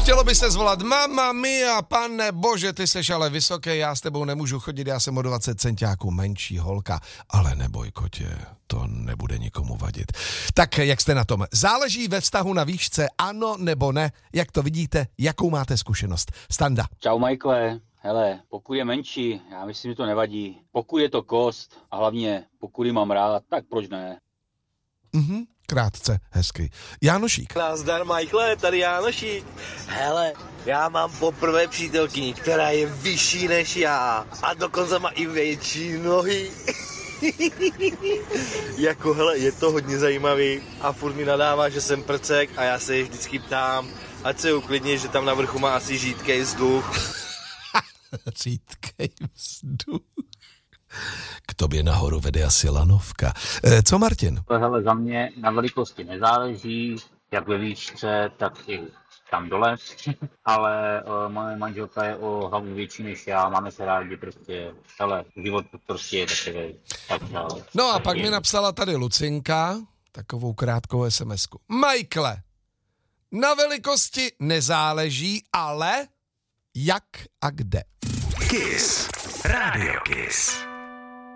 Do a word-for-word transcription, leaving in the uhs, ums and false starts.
chtělo by se zvolat Mamma mia, pane bože, ty seš ale vysoký, já s tebou nemůžu chodit, já jsem o dvacet centiáků menší holka, ale neboj, kotě, to nebude nikomu vadit. Tak jak jste na tom? Záleží ve vztahu na výšce, ano nebo ne? Jak to vidíte? Jakou máte zkušenost? Standa. Čau, Michaele. Hele, pokud je menší, já myslím, že to nevadí. Pokud je to kost a hlavně pokud ji mám rád, tak proč ne? Mhm, krátce, hezky. Jánošík. Nazdar, Michaele, tady Jánošík. Hele, já mám poprvé přítelkyni, která je vyšší než já a dokonce má i větší nohy. Jako hele, je to hodně zajímavý a furt mi nadává, že jsem prcek a já se jej vždycky ptám, ať se uklidní, že tam na vrchu má asi řídkej vzduch. Řídkej vzduch. K tobě nahoru vede asi lanovka. E, co Martin? Hele, za mě na velikosti nezáleží, jak ve výšce, tak i tam dole, ale uh, moje manželka je o hlavu větší než já, máme se rádi, prostě, hele, život prostě je takový. Tak, ale, no a pak mi napsala tady Lucinka, takovou krátkou SMSku. Michaele, na velikosti nezáleží, ale jak a kde. Kiss. Radio Kiss.